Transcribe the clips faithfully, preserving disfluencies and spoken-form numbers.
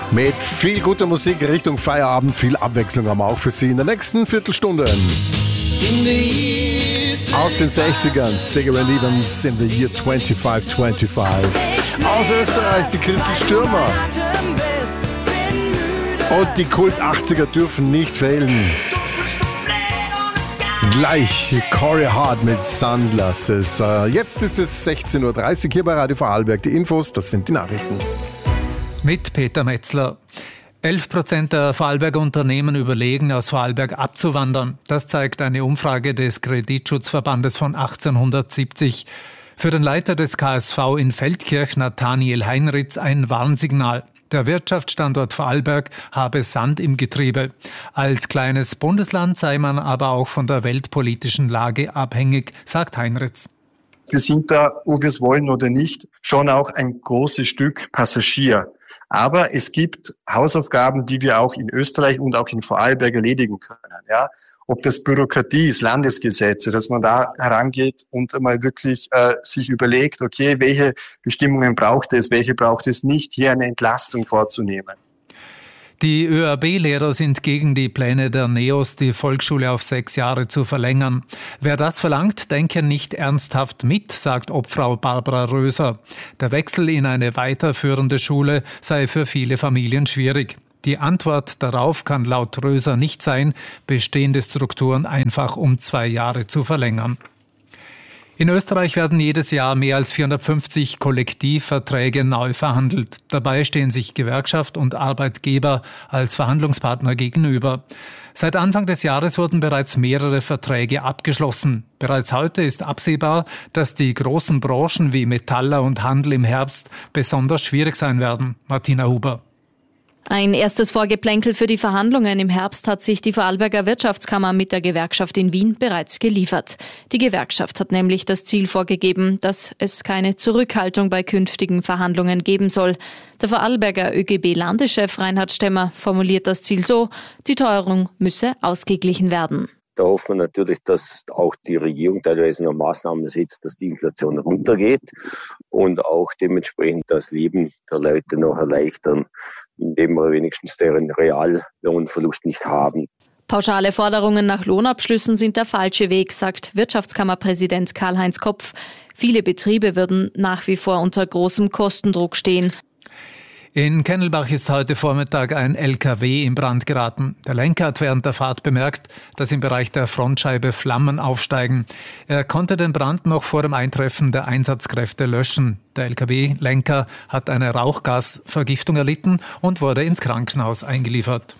Mit viel guter Musik Richtung Feierabend, viel Abwechslung haben wir auch für Sie in der nächsten Viertelstunde. Aus den sechzigern, Cigarette Evans in the year twenty-five twenty-five. Aus Österreich die Christel Stürmer. Und die Kult achtziger dürfen nicht fehlen. Gleich Corey Hart mit Sunglasses. Jetzt ist es sechzehn Uhr dreißig hier bei Radio Vorarlberg. Die Infos, das sind die Nachrichten. Mit Peter Metzler. elf Prozent der Vorarlberger Unternehmen überlegen, aus Vorarlberg abzuwandern. Das zeigt eine Umfrage des Kreditschutzverbandes von achtzehnhundertsiebzig. Für den Leiter des K S V in Feldkirch, Nathaniel Heinritz, ein Warnsignal. Der Wirtschaftsstandort Vorarlberg habe Sand im Getriebe. Als kleines Bundesland sei man aber auch von der weltpolitischen Lage abhängig, sagt Heinritz. Wir sind da, ob wir es wollen oder nicht, schon auch ein großes Stück Passagier. Aber es gibt Hausaufgaben, die wir auch in Österreich und auch in Vorarlberg erledigen können. Ja, ob das Bürokratie ist, Landesgesetze, dass man da herangeht und einmal wirklich äh, sich überlegt, okay, welche Bestimmungen braucht es, welche braucht es nicht, hier eine Entlastung vorzunehmen. Die Ö A B-Lehrer sind gegen die Pläne der NEOS, die Volksschule auf sechs Jahre zu verlängern. Wer das verlangt, denke nicht ernsthaft mit, sagt Obfrau Barbara Röser. Der Wechsel in eine weiterführende Schule sei für viele Familien schwierig. Die Antwort darauf kann laut Röser nicht sein, bestehende Strukturen einfach um zwei Jahre zu verlängern. In Österreich werden jedes Jahr mehr als vierhundertfünfzig Kollektivverträge neu verhandelt. Dabei stehen sich Gewerkschaft und Arbeitgeber als Verhandlungspartner gegenüber. Seit Anfang des Jahres wurden bereits mehrere Verträge abgeschlossen. Bereits heute ist absehbar, dass die großen Branchen wie Metaller und Handel im Herbst besonders schwierig sein werden. Martina Huber. Ein erstes Vorgeplänkel für die Verhandlungen im Herbst hat sich die Vorarlberger Wirtschaftskammer mit der Gewerkschaft in Wien bereits geliefert. Die Gewerkschaft hat nämlich das Ziel vorgegeben, dass es keine Zurückhaltung bei künftigen Verhandlungen geben soll. Der Vorarlberger Ö G B-Landeschef Reinhard Stemmer formuliert das Ziel so: Die Teuerung müsse ausgeglichen werden. Da hoffen wir natürlich, dass auch die Regierung teilweise noch Maßnahmen setzt, dass die Inflation runtergeht und auch dementsprechend das Leben der Leute noch erleichtern, indem wir wenigstens deren Reallohnverlust nicht haben. Pauschale Forderungen nach Lohnabschlüssen sind der falsche Weg, sagt Wirtschaftskammerpräsident Karl-Heinz Kopf. Viele Betriebe würden nach wie vor unter großem Kostendruck stehen. In Kennelbach ist heute Vormittag ein L K W in Brand geraten. Der Lenker hat während der Fahrt bemerkt, dass im Bereich der Frontscheibe Flammen aufsteigen. Er konnte den Brand noch vor dem Eintreffen der Einsatzkräfte löschen. Der L K W-Lenker hat eine Rauchgasvergiftung erlitten und wurde ins Krankenhaus eingeliefert.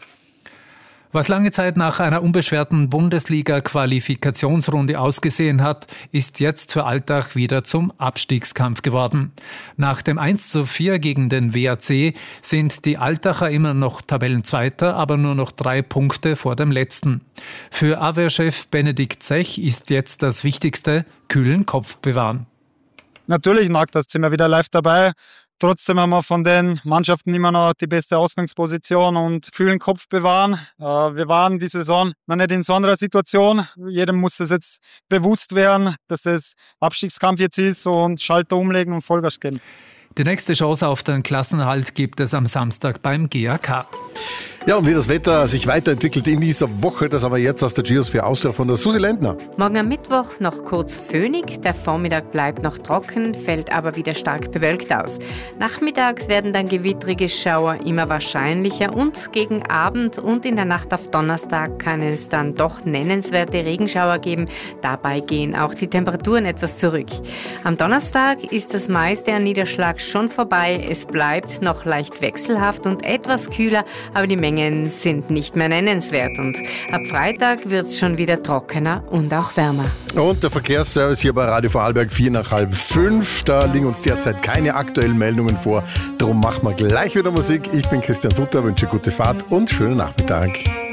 Was lange Zeit nach einer unbeschwerten Bundesliga-Qualifikationsrunde ausgesehen hat, ist jetzt für Altach wieder zum Abstiegskampf geworden. Nach dem eins zu vier gegen den W A C sind die Altacher immer noch Tabellenzweiter, aber nur noch drei Punkte vor dem letzten. Für A W R-Chef Benedikt Zech ist jetzt das Wichtigste: kühlen Kopf bewahren. Natürlich nagt das Zimmer wieder live dabei. Trotzdem haben wir von den Mannschaften immer noch die beste Ausgangsposition und kühlen Kopf bewahren. Wir waren die Saison noch nicht in so einer Situation. Jedem muss es jetzt bewusst werden, dass es Abstiegskampf jetzt ist und Schalter umlegen und Vollgas geben. Die nächste Chance auf den Klassenerhalt gibt es am Samstag beim G A K. Ja, und wie das Wetter sich weiterentwickelt in dieser Woche, das aber jetzt aus der Geosphäre Austria von der Susi Lendner. Morgen am Mittwoch noch kurz föhnig, der Vormittag bleibt noch trocken, fällt aber wieder stark bewölkt aus. Nachmittags werden dann gewittrige Schauer immer wahrscheinlicher und gegen Abend und in der Nacht auf Donnerstag kann es dann doch nennenswerte Regenschauer geben. Dabei gehen auch die Temperaturen etwas zurück. Am Donnerstag ist das meiste an Niederschlag schon vorbei. Es bleibt noch leicht wechselhaft und etwas kühler, aber die Mengen sind nicht mehr nennenswert und ab Freitag wird es schon wieder trockener und auch wärmer. Und der Verkehrsservice hier bei Radio Vorarlberg vier nach halb fünf. Da liegen uns derzeit keine aktuellen Meldungen vor. Darum machen wir gleich wieder Musik. Ich bin Christian Sutter, wünsche gute Fahrt und schönen Nachmittag.